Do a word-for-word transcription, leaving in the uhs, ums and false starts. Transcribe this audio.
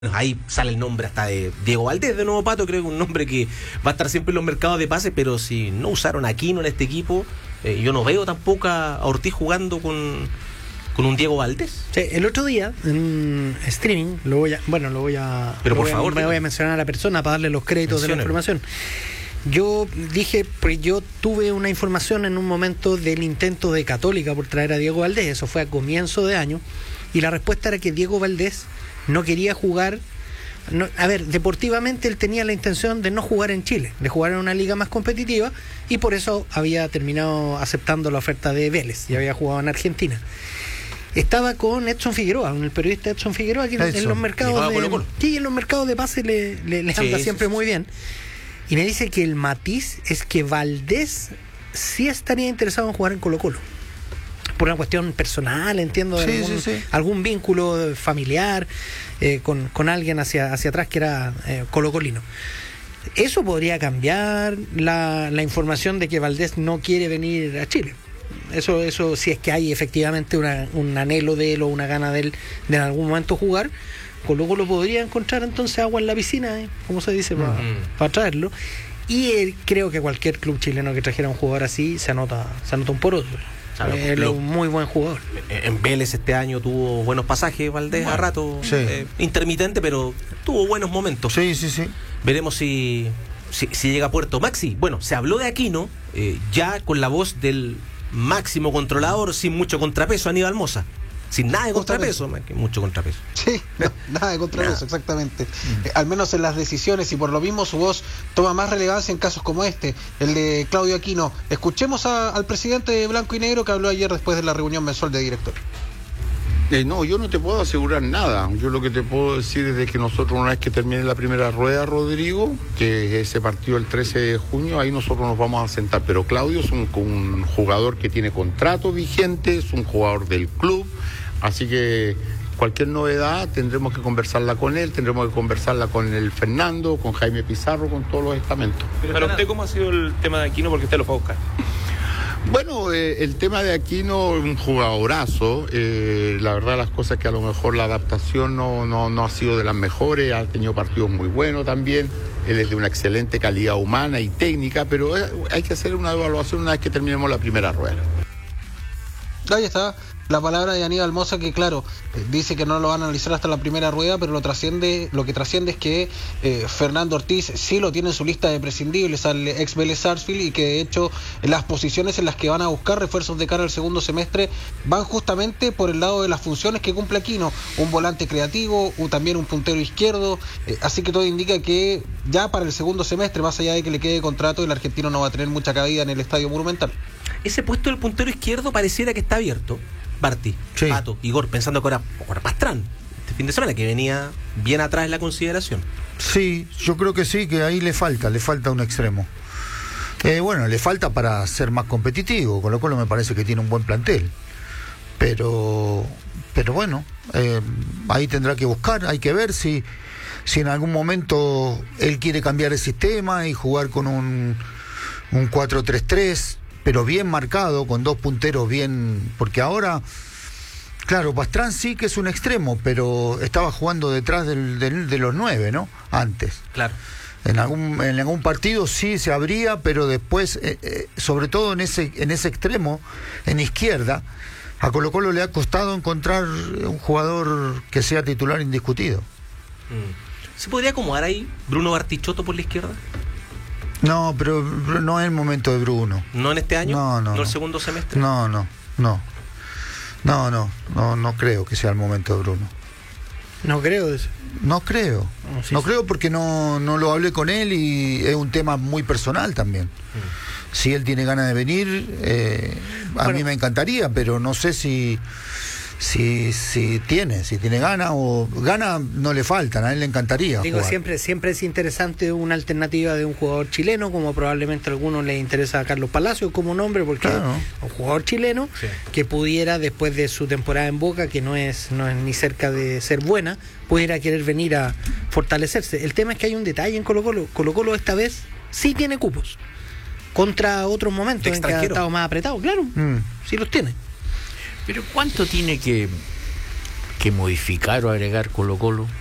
Ahí sale el nombre hasta de Diego Valdés de nuevo, Pato. Creo que un nombre que va a estar siempre en los mercados de pases, pero si no usaron a Aquino en este equipo, eh, yo no veo tampoco a Ortiz jugando con, con un Diego Valdés. Sí, el otro día en streaming, lo voy a, bueno, lo voy a, pero por voy a, favor, me voy a mencionar a la persona para darle los créditos de la información. Yo dije, pues yo tuve una información en un momento del intento de Católica por traer a Diego Valdés, eso fue a comienzo de año, y la respuesta era que Diego Valdés no quería jugar. No, a ver, deportivamente él tenía la intención de no jugar en Chile, de jugar en una liga más competitiva, y por eso había terminado aceptando la oferta de Vélez y había jugado en Argentina. Estaba con Edson Figueroa, el periodista Edson Figueroa, que en, en los mercados de, Colo Colo. Sí, en los mercados de pase le, le, le anda sí, siempre sí, muy bien. Y me dice que el matiz es que Valdés sí estaría interesado en jugar en Colo Colo. Por una cuestión personal, entiendo, de sí, algún, sí, sí. algún vínculo familiar eh, con, con alguien hacia, hacia atrás que era eh, colocolino. Eso podría cambiar la, la información de que Valdés no quiere venir a Chile. Eso, eso si es que hay efectivamente una, un anhelo de él o una gana de él de en algún momento jugar, Colo Colo podría encontrar entonces agua en la piscina, ¿eh? Como se dice, para, uh-huh. para traerlo. Y eh, creo que cualquier club chileno que trajera un jugador así se anota, se anota un poroto. Claro, él es un muy buen jugador. En Vélez este año tuvo buenos pasajes, Valdés, bueno, a rato, sí. eh, intermitente, pero tuvo buenos momentos. Sí, sí, sí. Veremos si, si, si llega a puerto. Maxi, bueno, se habló de Aquino, eh, ya con la voz del máximo controlador, sin mucho contrapeso, Aníbal Mosa. Sin nada de contrapeso, mucho contrapeso. Sí, no, nada de contrapeso, nada. Exactamente. Mm. Eh, al menos en las decisiones, y por lo mismo su voz toma más relevancia en casos como este, el de Claudio Aquino. Escuchemos a, al presidente de Blanco y Negro que habló ayer después de la reunión mensual de directores. Eh, no, yo no te puedo asegurar nada. Yo lo que te puedo decir es de que nosotros, una vez que termine la primera rueda, Rodrigo, que es ese partido el trece de junio, ahí nosotros nos vamos a sentar. Pero Claudio es un, un jugador que tiene contrato vigente, es un jugador del club, así que cualquier novedad tendremos que conversarla con él, tendremos que conversarla con el Fernando, con Jaime Pizarro, con todos los estamentos. Pero para usted, ¿cómo ha sido el tema de Aquino? Porque usted lo fue a buscar. Bueno, eh, el tema de Aquino es un jugadorazo. Eh, la verdad, las cosas que a lo mejor la adaptación no, no, no ha sido de las mejores, ha tenido partidos muy buenos también. Él es de una excelente calidad humana y técnica, pero eh, hay que hacer una evaluación una vez que terminemos la primera rueda. Ahí está la palabra de Aníbal Mosa, que claro, eh, dice que no lo van a analizar hasta la primera rueda, pero lo trasciende, lo que trasciende es que eh, Fernando Ortiz sí lo tiene en su lista de prescindibles al ex Vélez Sarsfield, y que de hecho las posiciones en las que van a buscar refuerzos de cara al segundo semestre van justamente por el lado de las funciones que cumple Aquino, un volante creativo, un, también un puntero izquierdo, eh, así que todo indica que ya para el segundo semestre, más allá de que le quede contrato, el argentino no va a tener mucha cabida en el Estadio Monumental. Ese puesto del puntero izquierdo pareciera que está abierto. Barty, sí. Pato, Igor, pensando que ahora, ahora Pastrán, este fin de semana, que venía bien atrás en la consideración. Sí, yo creo que sí, que ahí le falta, le falta un extremo. Eh, bueno, le falta para ser más competitivo, con lo cual me parece que tiene un buen plantel. Pero, pero bueno, eh, ahí tendrá que buscar, hay que ver si, si en algún momento él quiere cambiar el sistema y jugar con un, un cuatro tres tres, pero bien marcado, con dos punteros bien, porque ahora, claro, Pastrán sí que es un extremo, pero estaba jugando detrás del, del, de los nueve, ¿no? Antes. Claro. En algún, en algún partido sí se abría, pero después, eh, eh, sobre todo en ese, en ese extremo, en izquierda, a Colo Colo le ha costado encontrar un jugador que sea titular indiscutido. Mm. ¿Se podría acomodar ahí Bruno Bartichotto por la izquierda? No, pero no es el momento de Bruno. ¿No en este año? No, no. ¿No el no. segundo semestre? No, no, no. No, no, no, no creo que sea el momento de Bruno. No creo eso. No creo. No, sí, no sí. creo porque no, no lo hablé con él y es un tema muy personal también. Mm. Si él tiene ganas de venir, eh, a bueno, mí me encantaría, pero no sé si... Si, si tiene, si tiene ganas o ganas no le faltan, a él le encantaría Digo, jugar. siempre siempre es interesante una alternativa de un jugador chileno, como probablemente a algunos les interesa a Carlos Palacios como nombre, porque claro. es un jugador chileno sí. que pudiera, después de su temporada en Boca, que no es, no es ni cerca de ser buena, pudiera querer venir a fortalecerse. El tema es que hay un detalle en Colo Colo. Colo Colo esta vez sí tiene cupos, contra otros momentos en que ha estado más apretado, claro, mm. sí los tiene. Pero ¿cuánto tiene que, que modificar o agregar Colo Colo